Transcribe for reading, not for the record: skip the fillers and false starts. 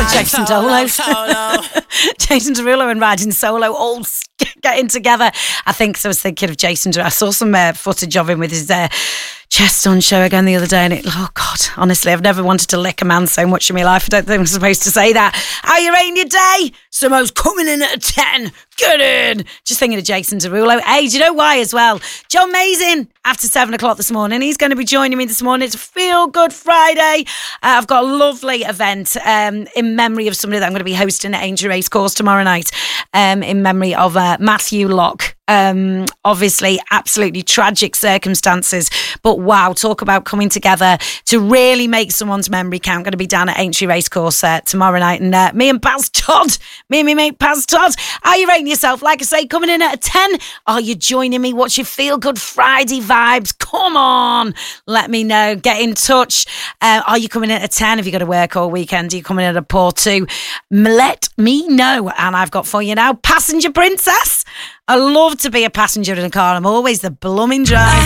Jason Derulo. Jason Derulo and Riding Solo all getting together. I was thinking of Jason Derulo. I saw some footage of him with his chest on show again the other day, and oh God, honestly, I've never wanted to lick a man so much in my life. I don't think I'm supposed to say that. How you rating your day? Simo's coming in at a 10. Get in. Just thinking of Jason Derulo. Hey, do you know why as well? John Mazin, after 7 o'clock this morning, he's going to be joining me this morning. It's Feel Good Friday. I've got a lovely event in memory of somebody that I'm going to be hosting at Aintree Racecourse tomorrow night, in memory of Matthew Locke. Obviously absolutely tragic circumstances, but wow, talk about coming together to really make someone's memory count. Going to be down at Aintree Racecourse tomorrow night, and me and Paz Todd, me and my mate Paz Todd, are you rating yourself? Like I say, coming in at a 10. Are you joining me? What's your Feel Good Friday vibes? Come on, let me know, get in touch. Are you coming in at a 10? Have you got to work all weekend? Are you coming in at a poor 2? Let me know. And I've got for you now, Passenger Princess. I love to be a passenger in a car. I'm always the blooming driver.